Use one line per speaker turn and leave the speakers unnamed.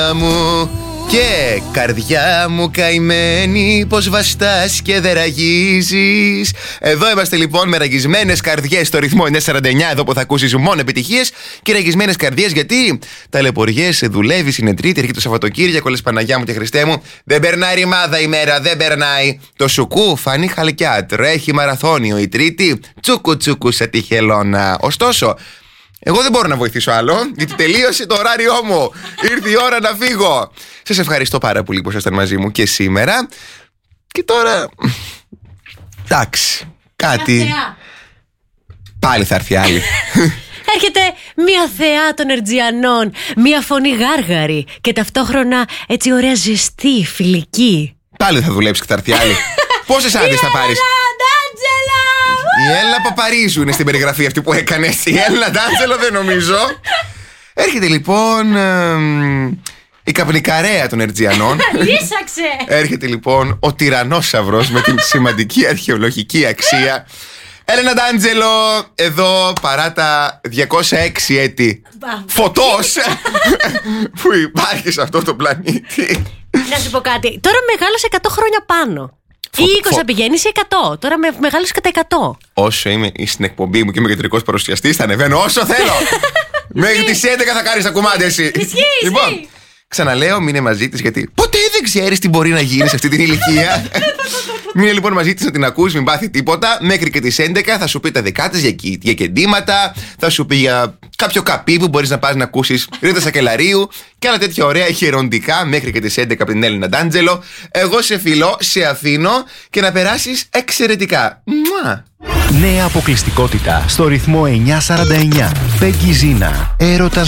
μάνα μου. Και καρδιά μου καημένη, πως βαστάς και δεν ραγίζεις. Εδώ είμαστε λοιπόν με ραγισμένες καρδιές στο ρυθμό 949, εδώ που θα ακούσεις μόνο επιτυχίες. Και ραγισμένες καρδιές γιατί ταλαιπωριέσαι, δουλεύεις, είναι Τρίτη, έρχεται το Σαββατοκύριακο, λες Παναγιά μου και Χριστέ μου. Δεν περνάει ρημάδα η μέρα, δεν περνάει. Το σουκού φανεί χαλκιά, τρέχει μαραθώνιο η Τρίτη, τσούκου τσούκου σε τη χελώνα. Ωστόσο, εγώ δεν μπορώ να βοηθήσω άλλο, γιατί τελείωσε το ωράριό μου. Ήρθε η ώρα να φύγω. Σας ευχαριστώ πάρα πολύ που ήσασταν μαζί μου και σήμερα. Και τώρα, εντάξει, κάτι. Πάλι θα έρθει άλλη.
Έρχεται μια θεά των Ερτζιανών, μια φωνή γάργαρη και ταυτόχρονα έτσι ωραία ζεστή, φιλική.
Πάλι θα δουλέψει και θα έρθει άλλη. Πόσες άντρες θα πάρεις? Η Έλληνα Παπαρίζου είναι στην περιγραφή αυτή που έκανες. Η Έλληνα Ντάντζελο δεν νομίζω. Έρχεται λοιπόν η καπνικαρέα των Ερτζιανών.
Λύσαξε!
Έρχεται λοιπόν ο τυρανόσαυρος με την σημαντική αρχαιολογική αξία. Έλληνα Ντάντζελο, εδώ παρά τα 206 έτη φωτός που υπάρχει σε αυτό το πλανήτη.
Να σου πω κάτι, τώρα μεγάλωσε 100 χρόνια πάνω. Ή 20 θα πηγαίνεις ή 100. Τώρα μεγάλωσε κατά 100.
Όσο είμαι στην εκπομπή μου και είμαι κεντρικός παρουσιαστής, θα ανεβαίνω όσο θέλω. Μέχρι τις 11 θα κάνεις τα κουμάντα εσύ. Λοιπόν, ξαναλέω, μείνε μαζί της γιατί ποτέ δεν ξέρεις τι μπορεί να γίνει σε αυτή την ηλικία. Μείνε λοιπόν μαζί της να την ακούς, μην πάθει τίποτα. Μέχρι και τις 11 θα σου πει τα δικά της για κεντήματα, θα σου πει για κάποιο καπί που μπορείς να πας να ακούσεις Ρίτα Σακελαρίου και άλλα τέτοια ωραία χειροντικά μέχρι και τις 11 από την Έλληνα Ντάντζελο. Εγώ σε φιλώ, σε αφήνω και να περάσεις εξαιρετικά. Μουά.
Νέα αποκλειστικότητα στο ρυθμό 949. Πέγγι Ζίνα. Έρωτας